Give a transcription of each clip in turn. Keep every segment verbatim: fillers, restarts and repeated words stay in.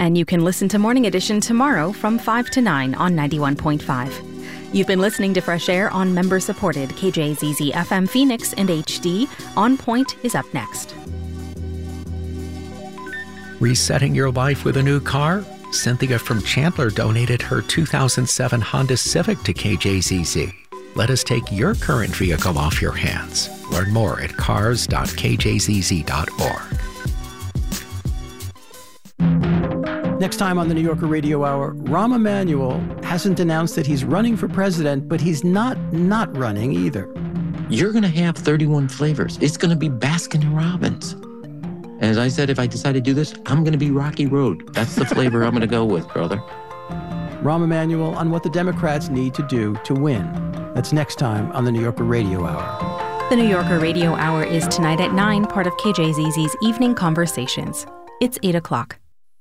And you can listen to Morning Edition tomorrow from five to nine on ninety-one point five. You've been listening to Fresh Air on member-supported K J Z Z F M Phoenix and H D. On Point is up next. Resetting your life with a new car? Cynthia from Chandler donated her two thousand seven Honda Civic to K J Z Z. Let us take your current vehicle off your hands. Learn more at cars dot k j z z dot org. Next time on the New Yorker Radio Hour, Rahm Emanuel hasn't announced that he's running for president, but he's not not running either. You're going to have thirty-one flavors. It's going to be Baskin and Robbins. And as I said, if I decide to do this, I'm going to be Rocky Road. That's the flavor I'm going to go with, brother. Rahm Emanuel on what the Democrats need to do to win. That's next time on the New Yorker Radio Hour. The New Yorker Radio Hour is tonight at nine, part of K J Z Z's Evening Conversations. It's eight o'clock.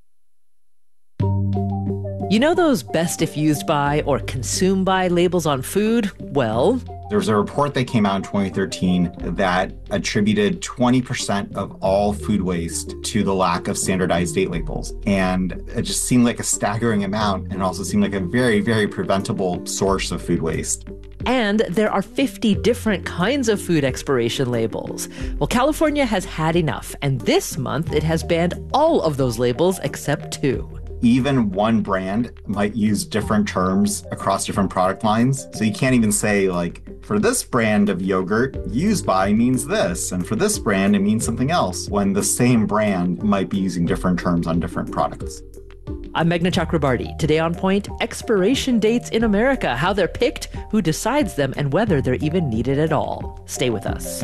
You know those best if used by or consumed by labels on food? Well, there was a report that came out in twenty thirteen that attributed twenty percent of all food waste to the lack of standardized date labels. And it just seemed like a staggering amount and also seemed like a very, very preventable source of food waste. And there are fifty different kinds of food expiration labels. Well, California has had enough, and this month it has banned all of those labels except two. Even one brand might use different terms across different product lines. So you can't even say, like, for this brand of yogurt, used by means this, and for this brand, it means something else, when the same brand might be using different terms on different products. I'm Meghna Chakrabarti. Today on Point, expiration dates in America, how they're picked, who decides them, and whether they're even needed at all. Stay with us.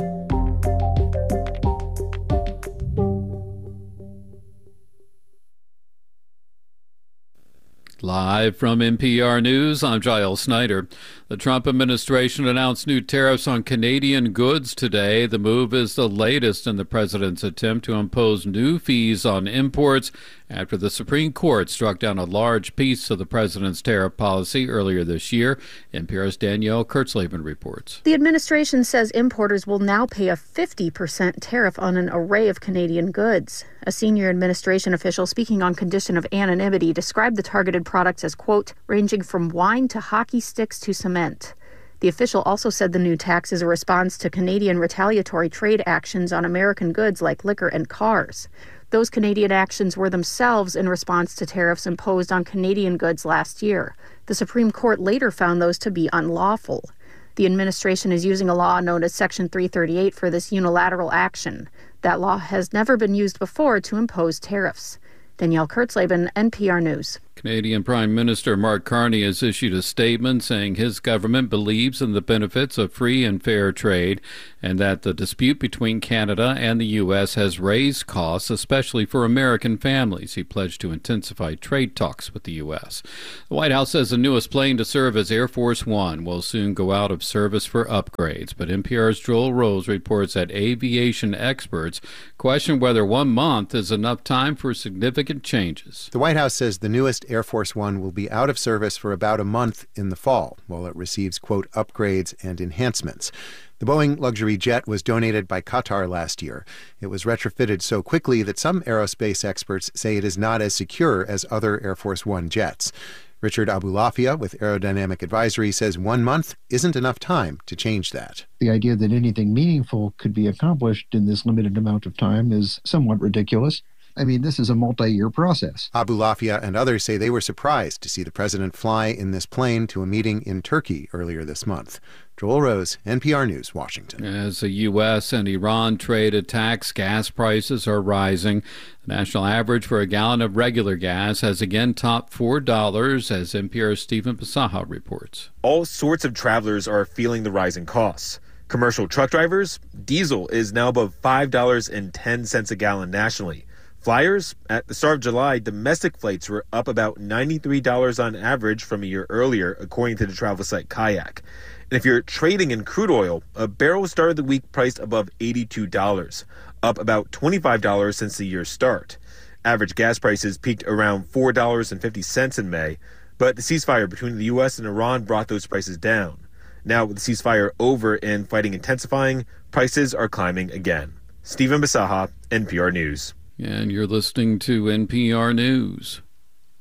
Live from N P R News, I'm Giles Snyder. The Trump administration announced new tariffs on Canadian goods today. The move is the latest in the president's attempt to impose new fees on imports after the Supreme Court struck down a large piece of the president's tariff policy earlier this year. N P R's Danielle Kurtzleben reports. The administration says importers will now pay a fifty percent tariff on an array of Canadian goods. A senior administration official speaking on condition of anonymity described the targeted products as, quote, ranging from wine to hockey sticks to cement. The official also said the new tax is a response to Canadian retaliatory trade actions on American goods like liquor and cars. Those Canadian actions were themselves in response to tariffs imposed on Canadian goods last year. The Supreme Court later found those to be unlawful. The administration is using a law known as Section three thirty-eight for this unilateral action. That law has never been used before to impose tariffs. Danielle Kurtzleben, N P R News. Canadian Prime Minister Mark Carney has issued a statement saying his government believes in the benefits of free and fair trade and that the dispute between Canada and the U S has raised costs, especially for American families. He pledged to intensify trade talks with the U S. The White House says the newest plane to serve as Air Force One will soon go out of service for upgrades, but N P R's Joel Rose reports that aviation experts question whether one month is enough time for significant changes. The White House says the newest Air Force One will be out of service for about a month in the fall, while it receives, quote, upgrades and enhancements. The Boeing luxury jet was donated by Qatar last year. It was retrofitted so quickly that some aerospace experts say it is not as secure as other Air Force One jets. Richard Abulafia with Aerodynamic Advisory says one month isn't enough time to change that. The idea that anything meaningful could be accomplished in this limited amount of time is somewhat ridiculous. I mean, this is a multi-year process. Abulafia and others say they were surprised to see the president fly in this plane to a meeting in Turkey earlier this month. Joel Rose, N P R News, Washington. As the U S and Iran trade attacks, gas prices are rising. The national average for a gallon of regular gas has again topped four dollars, as N P R's Stephen Pasaha reports. All sorts of travelers are feeling the rising costs. Commercial truck drivers, diesel is now above five dollars and ten cents a gallon nationally. Flyers, at the start of July, domestic flights were up about ninety-three dollars on average from a year earlier, according to the travel site Kayak. And if you're trading in crude oil, a barrel started the week priced above eighty-two dollars, up about twenty-five dollars since the year's start. Average gas prices peaked around four dollars and fifty cents in May, but the ceasefire between the U S and Iran brought those prices down. Now, with the ceasefire over and fighting intensifying, prices are climbing again. Stephen Basaha, N P R News. And you're listening to N P R News.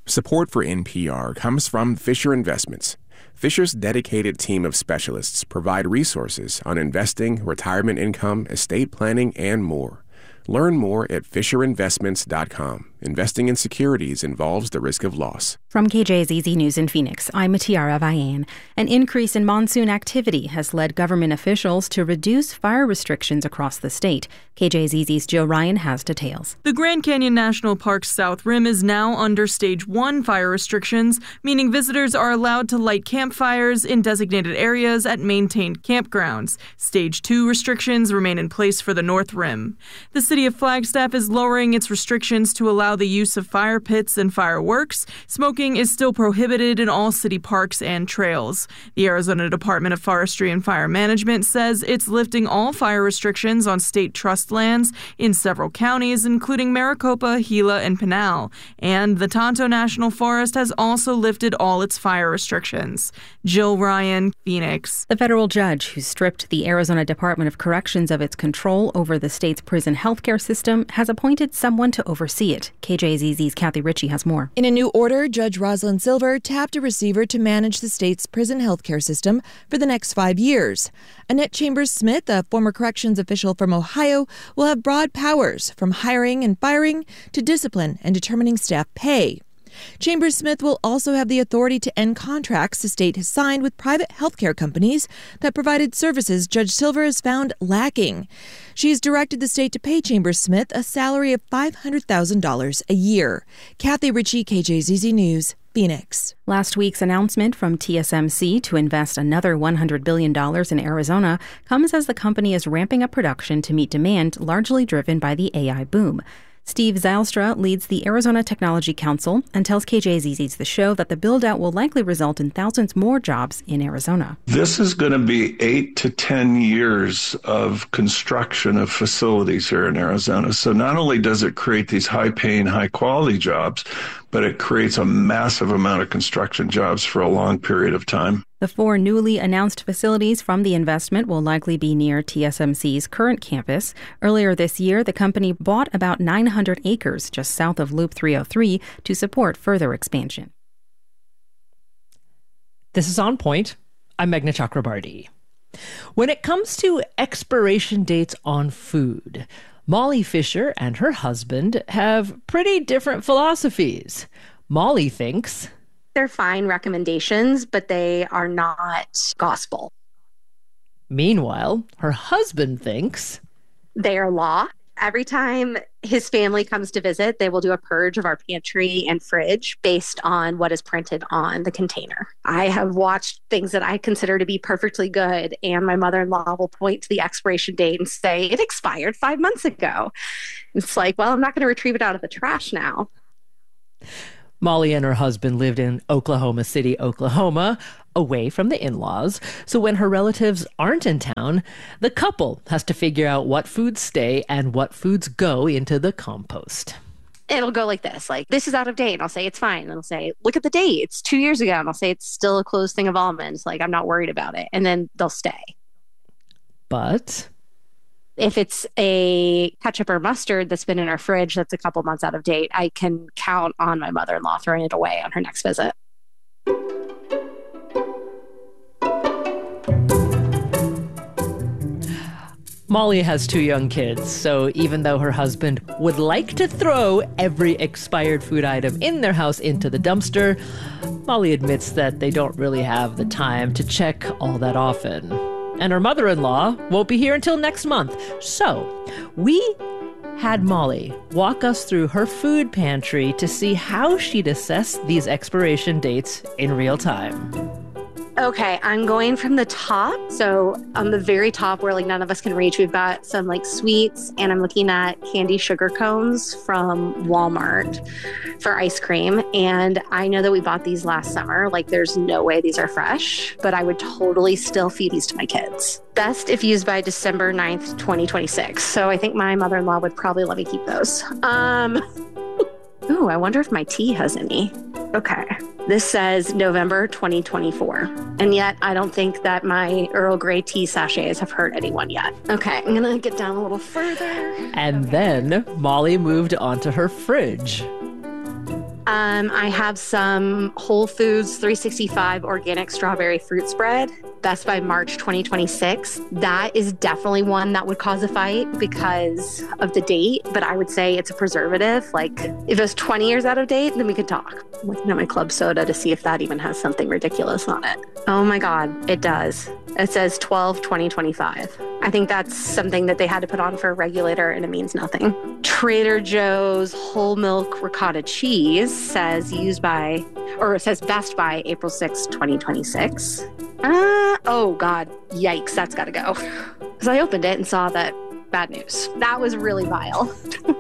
Support for N P R comes from Fisher Investments. Fisher's dedicated team of specialists provide resources on investing, retirement income, estate planning, and more. Learn more at fisher investments dot com. Investing in securities involves the risk of loss. From K J Z Z News in Phoenix, I'm Matiara Vian. An increase in monsoon activity has led government officials to reduce fire restrictions across the state. K J Z Z's Jill Ryan has details. The Grand Canyon National Park's South Rim is now under Stage one fire restrictions, meaning visitors are allowed to light campfires in designated areas at maintained campgrounds. Stage two restrictions remain in place for the North Rim. The city of Flagstaff is lowering its restrictions to allow the use of fire pits and fireworks. Smoking is still prohibited in all city parks and trails. The Arizona Department of Forestry and Fire Management says it's lifting all fire restrictions on state trust lands in several counties, including Maricopa, Gila, and Pinal. And the Tonto National Forest has also lifted all its fire restrictions. Jill Ryan, Phoenix. The federal judge who stripped the Arizona Department of Corrections of its control over the state's prison healthcare system has appointed someone to oversee it. K J Z Z's Kathy Ritchie has more. In a new order, Judge Rosalind Silver tapped a receiver to manage the state's prison healthcare system for the next five years. Annette Chambers-Smith, a former corrections official from Ohio, will have broad powers from hiring and firing to discipline and determining staff pay. Chambers-Smith will also have the authority to end contracts the state has signed with private healthcare companies that provided services Judge Silver has found lacking. She's directed the state to pay Chambers-Smith a salary of five hundred thousand dollars a year. Kathy Ritchie, K J Z Z News, Phoenix. Last week's announcement from T S M C to invest another one hundred billion dollars in Arizona comes as the company is ramping up production to meet demand largely driven by the A I boom. Steve Zylstra leads the Arizona Technology Council and tells K J Z Z's The Show that the build-out will likely result in thousands more jobs in Arizona. This is going to be eight to ten years of construction of facilities here in Arizona. So not only does it create these high-paying, high-quality jobs, but it creates a massive amount of construction jobs for a long period of time. The four newly announced facilities from the investment will likely be near T S M C's current campus. Earlier this year, the company bought about nine hundred acres just south of Loop three oh three to support further expansion. This is On Point. I'm Meghna Chakrabarti. When it comes to expiration dates on food, Molly Fisher and her husband have pretty different philosophies. Molly thinks they're fine recommendations, but they are not gospel. Meanwhile, her husband thinks they are law. Every time his family comes to visit, they will do a purge of our pantry and fridge based on what is printed on the container. I have watched things that I consider to be perfectly good, and my mother-in-law will point to the expiration date and say, it expired five months ago. It's like, well, I'm not going to retrieve it out of the trash now. Molly and her husband lived in Oklahoma City, Oklahoma, away from the in-laws. So when her relatives aren't in town, the couple has to figure out what foods stay and what foods go into the compost. It'll go like this, like, this is out of date. And I'll say, it's fine. And I'll say, look at the date. It's two years ago. And I'll say, it's still a closed thing of almonds. Like, I'm not worried about it. And then they'll stay. But if it's a ketchup or mustard that's been in our fridge that's a couple months out of date, I can count on my mother-in-law throwing it away on her next visit. Molly has two young kids, so even though her husband would like to throw every expired food item in their house into the dumpster, Molly admits that they don't really have the time to check all that often. And her mother-in-law won't be here until next month. So we had Molly walk us through her food pantry to see how she'd assess these expiration dates in real time. Okay, I'm going from the top. So on the very top where like none of us can reach, we've got some like sweets, and I'm looking at candy sugar cones from Walmart for ice cream. And I know that we bought these last summer. Like there's no way these are fresh, but I would totally still feed these to my kids. Best if used by December ninth, twenty twenty-six. So I think my mother-in-law would probably let me keep those. Um, ooh, I wonder if my tea has any. Okay. This says November twenty twenty-four. And yet I don't think that my Earl Grey tea sachets have hurt anyone yet. Okay, I'm going to get down a little further. And then Molly moved onto her fridge. Um, I have some Whole Foods three sixty-five organic strawberry fruit spread. Best by March twenty twenty-six. That is definitely one that would cause a fight because of the date, but I would say it's a preservative. Like, if it was twenty years out of date, then we could talk. I'm looking at my club soda to see if that even has something ridiculous on it. Oh my God, it does. It says twelve twenty twenty-five. I think that's something that they had to put on for a regulator, and it means nothing. Trader Joe's whole milk ricotta cheese says used by, or it says best by April sixth, twenty twenty-six. Uh, oh God, yikes, that's gotta go. Because I opened it and saw that bad news. That was really vile.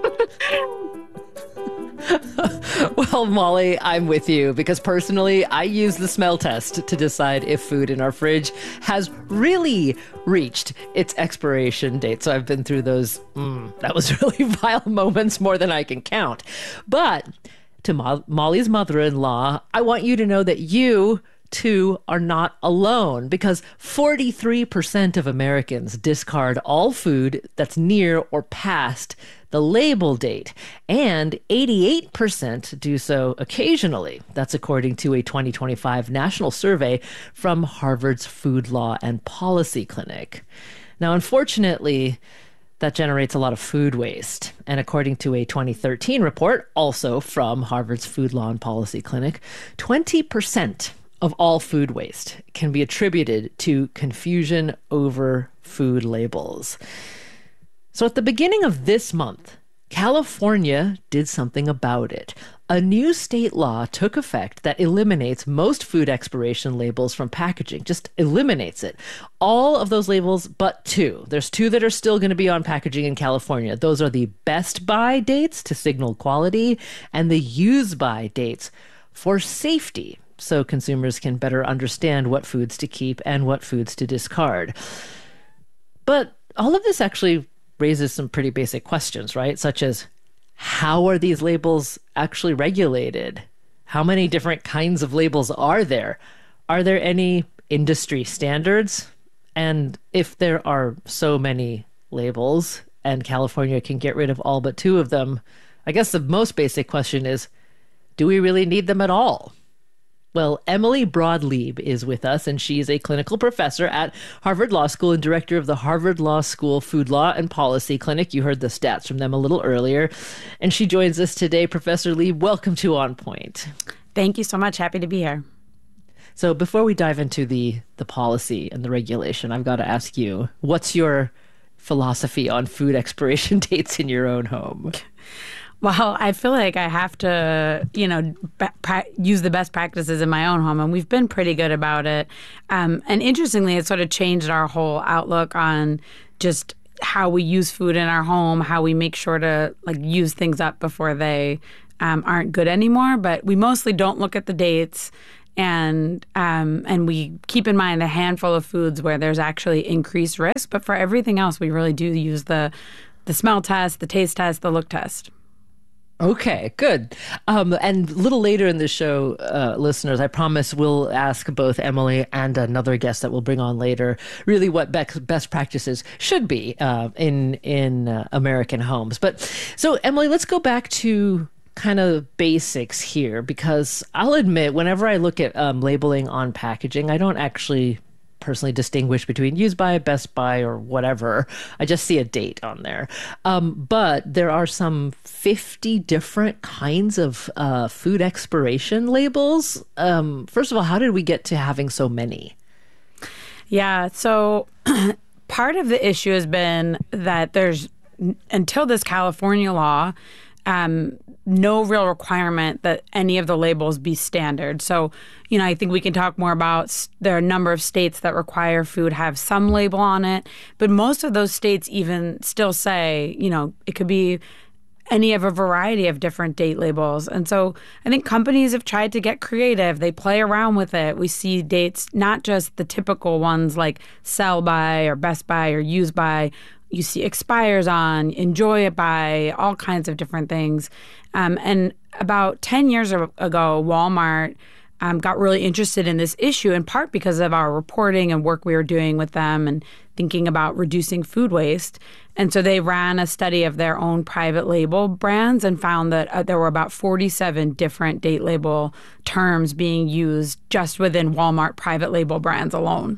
Well, Molly, I'm with you because personally, I use the smell test to decide if food in our fridge has really reached its expiration date. So I've been through those, mm, that was really vile moments, more than I can count. But to Mo- Molly's mother-in-law, I want you to know that you too are not alone, because forty-three percent of Americans discard all food that's near or past the label date, and eighty-eight percent do so occasionally. That's according to a twenty twenty-five national survey from Harvard's Food Law and Policy Clinic. Now, unfortunately, that generates a lot of food waste. And according to a twenty thirteen report, also from Harvard's Food Law and Policy Clinic, twenty percent of all food waste can be attributed to confusion over food labels. So at the beginning of this month, California did something about it. A new state law took effect that eliminates most food expiration labels from packaging, just eliminates it. All of those labels but two. There's two that are still going to be on packaging in California. Those are the best by dates to signal quality and the use by dates for safety, so consumers can better understand what foods to keep and what foods to discard. But all of this actually raises some pretty basic questions, right? Such as, how are these labels actually regulated? How many different kinds of labels are there? Are there any industry standards? And if there are so many labels and California can get rid of all but two of them, I guess the most basic question is, do we really need them at all? Well, Emily Broad-Leib is with us, and she is a clinical professor at Harvard Law School and director of the Harvard Law School Food Law and Policy Clinic. You heard the stats from them a little earlier. And she joins us today. Professor Leib, welcome to On Point. Thank you so much. Happy to be here. So before we dive into the, the policy and the regulation, I've got to ask you, what's your philosophy on food expiration dates in your own home? Well, I feel like I have to, you know, pra- use the best practices in my own home, and we've been pretty good about it. Um, and interestingly, it sort of changed our whole outlook on just how we use food in our home, how we make sure to like use things up before they um, aren't good anymore. But we mostly don't look at the dates, and um, and we keep in mind a handful of foods where there's actually increased risk. But for everything else, we really do use the the smell test, the taste test, the look test. Okay, good. Um, and a little later in the show, uh, listeners, I promise we'll ask both Emily and another guest that we'll bring on later really what be- best practices should be uh, in in uh, American homes. But so, Emily, let's go back to kind of basics here, because I'll admit, whenever I look at um, labeling on packaging, I don't actually personally distinguish between use by, best by, or whatever. I just see a date on there. Um, but there are some fifty different kinds of uh, food expiration labels. Um, first of all, how did we get to having so many? Yeah, so part of the issue has been that there's, until this California law, um, no real requirement that any of the labels be standard. So, you know, I think we can talk more about, there are a number of states that require food have some label on it, but most of those states even still say, you know, it could be any of a variety of different date labels. And so I think companies have tried to get creative. They play around with it. We see dates, not just the typical ones like sell by or best by or use by. You see expires on, enjoy it by, all kinds of different things. Um, and about ten years ago, Walmart um, got really interested in this issue, in part because of our reporting and work we were doing with them and thinking about reducing food waste. And so they ran a study of their own private label brands and found that uh, there were about forty-seven different date label terms being used just within Walmart private label brands alone.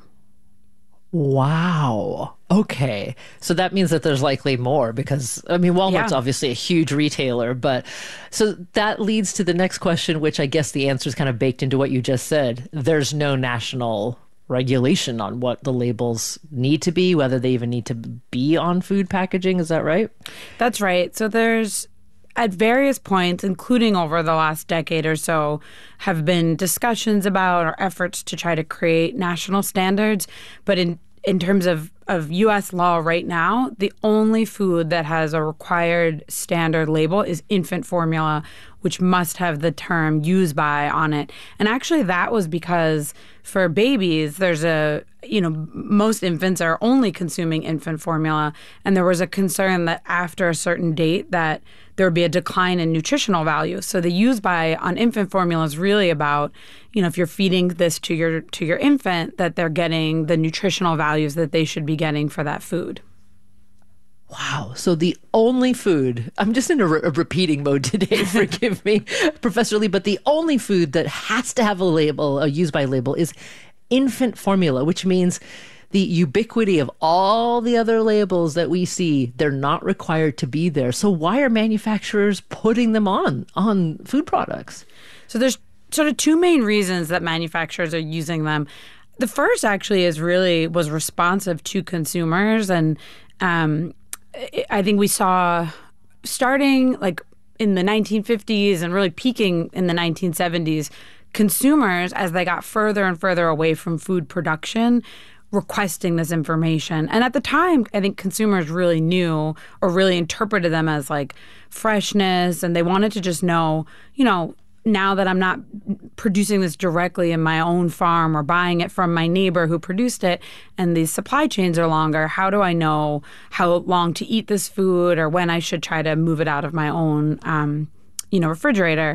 Wow. Okay. So that means that there's likely more because, I mean, Walmart's Yeah. obviously a huge retailer, but so that leads to the next question, which I guess the answer is kind of baked into what you just said. There's no national regulation on what the labels need to be, whether they even need to be on food packaging. Is that right? That's right. So there's, at various points, including over the last decade or so, have been discussions about or efforts to try to create national standards. But in, in terms of, of U S law right now, the only food that has a required standard label is infant formula, which must have the term "use by" on it. And actually that was because for babies, there's a, you know, most infants are only consuming infant formula. And there was a concern that after a certain date that there would be a decline in nutritional value. So the use by on infant formula is really about, you know, if you're feeding this to your to your infant, that they're getting the nutritional values that they should be getting for that food. Wow. So the only food, I'm just in a, re- a repeating mode today, forgive me, Professor Lee, but the only food that has to have a label, a use by label, is infant formula, which means the ubiquity of all the other labels that we see, they're not required to be there. So why are manufacturers putting them on, on food products? So there's sort of two main reasons that manufacturers are using them. The first actually is really was responsive to consumers. And um, I think we saw starting like in the nineteen fifties and really peaking in the nineteen seventies, consumers, as they got further and further away from food production, requesting this information. And at the time, I think consumers really knew or really interpreted them as like freshness, and they wanted to just know, you know, now that I'm not producing this directly in my own farm or buying it from my neighbor who produced it, and these supply chains are longer, how do I know how long to eat this food or when I should try to move it out of my own, um, you know, refrigerator?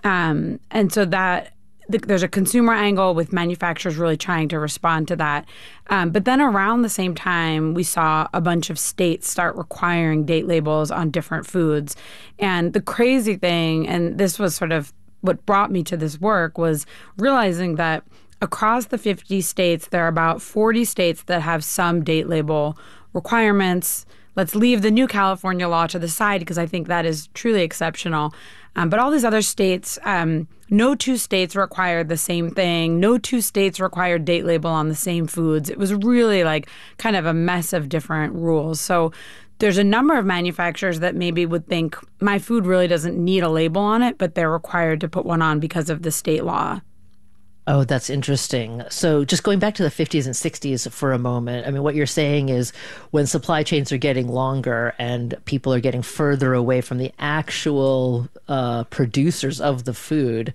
Um, and so that th- there's a consumer angle with manufacturers really trying to respond to that. Um, but then around the same time, we saw a bunch of states start requiring date labels on different foods. And the crazy thing, and this was sort of what brought me to this work, was realizing that across the fifty states, there are about forty states that have some date label requirements. Let's leave the new California law to the side because I think that is truly exceptional. Um, but all these other states, um, no two states required the same thing. No two states required date label on the same foods. It was really like kind of a mess of different rules. So there's a number of manufacturers that maybe would think my food really doesn't need a label on it, but they're required to put one on because of the state law. Oh, that's interesting. So just going back to the fifties and sixties for a moment, I mean, what you're saying is when supply chains are getting longer and people are getting further away from the actual uh, producers of the food,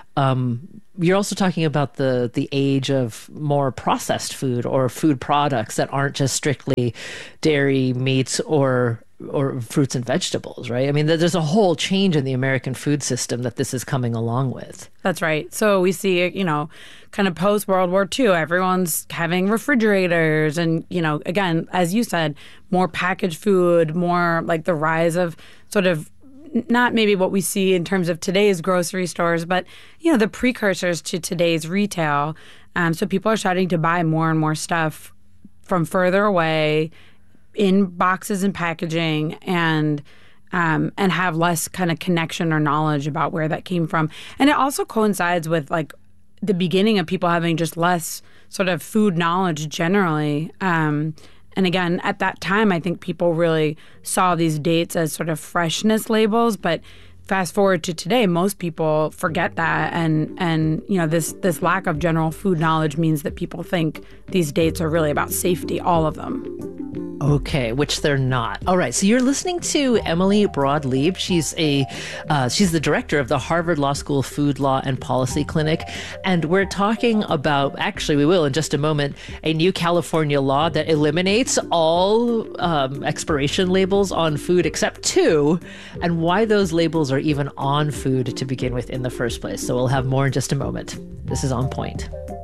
um, you're also talking about the the age of more processed food or food products that aren't just strictly dairy, meats, or or fruits and vegetables, right? I mean, there's a whole change in the American food system that this is coming along with. That's right. So we see, you know, kind of post-World War Two, everyone's having refrigerators and, you know, again, as you said, more packaged food, more like the rise of sort of not maybe what we see in terms of today's grocery stores, but, you know, the precursors to today's retail. Um, so people are starting to buy more and more stuff from further away in boxes and packaging, and um, and have less kind of connection or knowledge about where that came from. And it also coincides with like the beginning of people having just less sort of food knowledge generally. Um, and again, at that time, I think people really saw these dates as sort of freshness labels. But fast forward to today, most people forget that, and and you know this this lack of general food knowledge means that people think these dates are really about safety, all of them. Okay, which they're not. All right, so you're listening to Emily Broad-Lieb. She's a uh, she's the director of the Harvard Law School Food Law and Policy Clinic, and we're talking about, actually we will in just a moment, a new California law that eliminates all um, expiration labels on food except two, and why those labels are even on food to begin with in the first place. So we'll have more in just a moment. This is On Point.